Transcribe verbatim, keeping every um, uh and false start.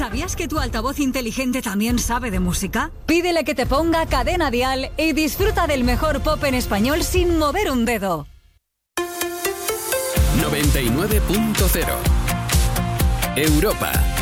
¿Sabías que tu altavoz inteligente también sabe de música? Pídele que te ponga Cadena Dial y disfruta del mejor pop en español sin mover un dedo. noventa y nueve punto cero Europa.